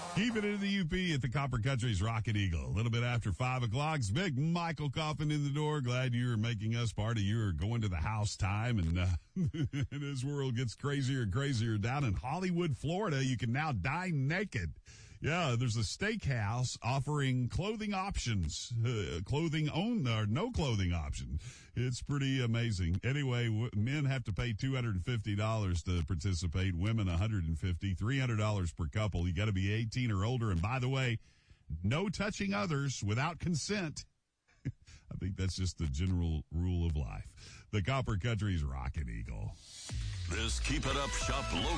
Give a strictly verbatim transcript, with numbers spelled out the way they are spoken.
Keep it in the U P at the Copper Country's Rocket Eagle. A little bit after five o'clock. It's Big Michael Coffin in the door. Glad you're making us part of your going to the house time. And, uh, and this world gets crazier and crazier. Down in Hollywood, Florida, you can now dine naked. Yeah, there's a steakhouse offering clothing options, uh, clothing own or no clothing option. It's pretty amazing. Anyway, w- men have to pay two hundred fifty dollars to participate. Women one hundred fifty dollars, three hundred dollars per couple. You got to be eighteen or older. And by the way, no touching others without consent. I think that's just the general rule of life. The Copper Country's Rocket Eagle. This Keep It Up Shop local